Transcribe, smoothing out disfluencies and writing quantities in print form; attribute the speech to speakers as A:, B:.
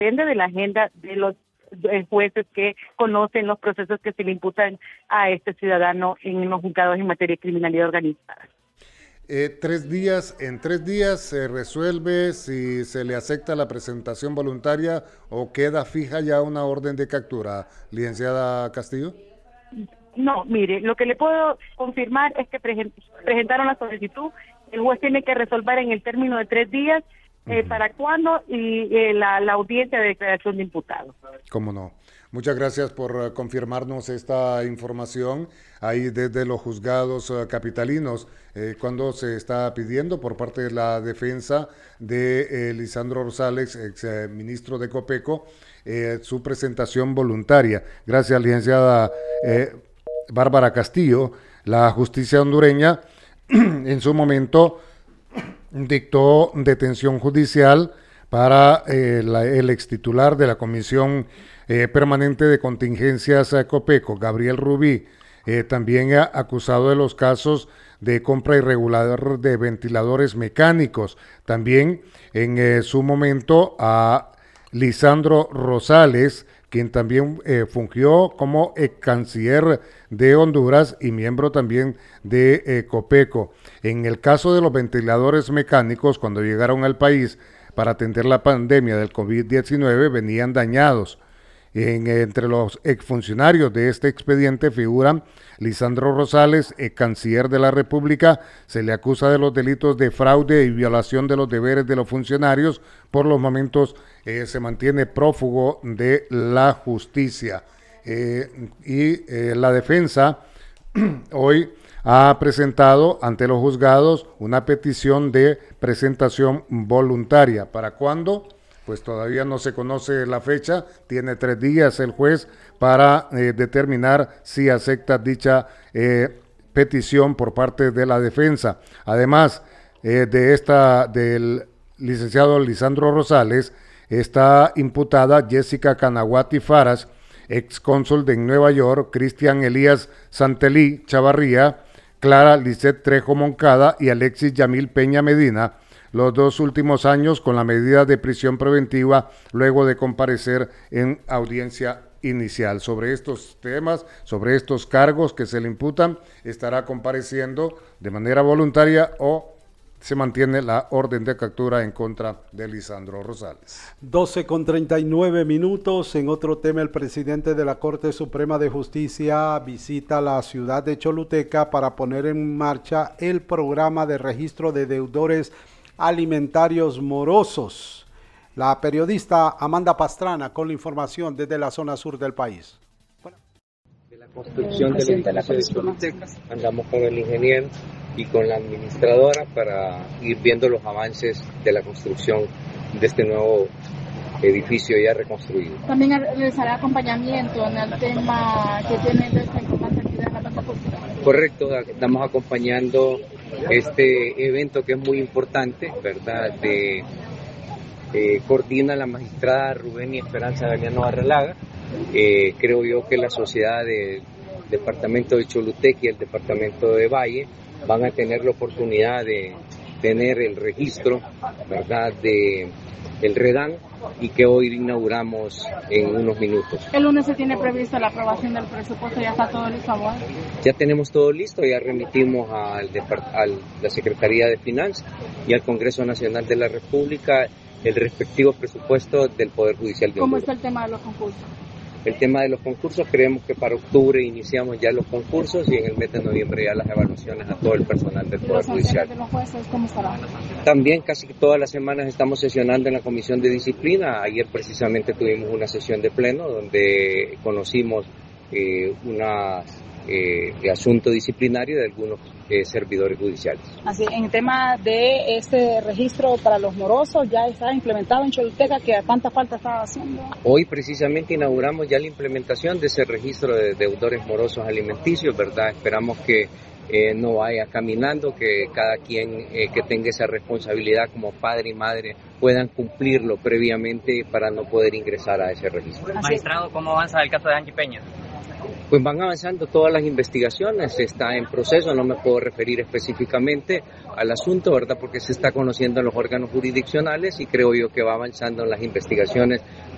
A: depende de la agenda de los jueces que conocen los procesos que se le imputan a este ciudadano en los juzgados en materia de criminalidad organizada.
B: 3 días, en 3 días se resuelve si se le acepta la presentación voluntaria o queda fija ya una orden de captura, licenciada Castillo.
A: No, mire, lo que le puedo confirmar es que presentaron la solicitud, el juez tiene que resolver en el término de 3 días para cuándo y la audiencia de declaración de imputado.
B: Cómo no. Muchas gracias por confirmarnos esta información ahí desde los juzgados capitalinos, cuando se está pidiendo por parte de la defensa de Lisandro Rosales, ex ministro de Copeco, su presentación voluntaria. Gracias, licenciada Bárbara Castillo. La justicia hondureña en su momento dictó detención judicial para el ex titular de la Comisión Permanente de Contingencias Copeco, Gabriel Rubí, también acusado de los casos de compra irregular de ventiladores mecánicos. También en su momento a Lisandro Rosales, quien también fungió como ex canciller de Honduras y miembro también de Copeco. En el caso de los ventiladores mecánicos, cuando llegaron al país para atender la pandemia del COVID-19, venían dañados. Entre los exfuncionarios de este expediente figuran Lisandro Rosales, canciller de la República. Se le acusa de los delitos de fraude y violación de los deberes de los funcionarios. Por los momentos se mantiene prófugo de la justicia. La defensa hoy ha presentado ante los juzgados una petición de presentación voluntaria. ¿Para cuándo? Pues todavía no se conoce la fecha, tiene 3 días el juez para determinar si acepta dicha petición por parte de la defensa. Además del licenciado Lisandro Rosales, está imputada Jessica Canaguati Faras, ex cónsul de Nueva York, Cristian Elías Santelí Chavarría, Clara Lisset Trejo Moncada y Alexis Yamil Peña Medina, los 2 últimos años con la medida de prisión preventiva luego de comparecer en audiencia inicial. Sobre estos temas, sobre estos cargos que se le imputan, estará compareciendo de manera voluntaria o se mantiene la orden de captura en contra de Lisandro Rosales.
C: 12:39. En otro tema, el presidente de la Corte Suprema de Justicia visita la ciudad de Choluteca para poner en marcha el programa de registro de deudores alimentarios morosos. La periodista Amanda Pastrana con la información desde la zona sur del país.
D: De la construcción del edificio de Choluteca, andamos con el ingeniero y con la administradora para ir viendo los avances de la construcción de este nuevo edificio ya reconstruido.
E: También les hará acompañamiento en el tema que tiene esta importante actividad en la planta cultural.
D: Correcto, estamos acompañando este evento que es muy importante, ¿verdad? Coordina la magistrada Rubén y Esperanza Galeano Barralaga. Creo yo que la sociedad del departamento de Choluteca y el departamento de Valle van a tener la oportunidad de tener el registro, ¿verdad?, del REDAN, y que hoy inauguramos en unos minutos.
E: El lunes se tiene prevista la aprobación del presupuesto, ¿ya está todo listo, abogado?
D: Ya tenemos todo listo, ya remitimos a la Secretaría de Finanzas y al Congreso Nacional de la República el respectivo presupuesto del Poder Judicial de Honduras.
E: ¿Cómo está el tema de los concursos?
D: El tema de los concursos, creemos que para octubre iniciamos ya los concursos y en el mes de noviembre ya las evaluaciones a todo el personal del Poder Judicial.
E: ¿De los jueces cómo estarán?
D: También casi todas las semanas estamos sesionando en la Comisión de Disciplina. Ayer precisamente tuvimos una sesión de pleno donde conocimos asunto disciplinario de algunos servidores judiciales.
E: Así, en el tema de este registro para los morosos, ya está implementado en Choluteca, que a tanta falta estaba haciendo.
D: Hoy precisamente inauguramos ya la implementación de ese registro de deudores morosos alimenticios, ¿verdad? Esperamos que no vaya caminando, que cada quien que tenga esa responsabilidad como padre y madre puedan cumplirlo previamente para no poder ingresar a ese registro.
F: Magistrado, ¿cómo avanza el caso de Angie Peña?
D: Pues van avanzando todas las investigaciones, está en proceso, no me puedo referir específicamente al asunto, ¿verdad? Porque se está conociendo en los órganos jurisdiccionales y creo yo que va avanzando en las investigaciones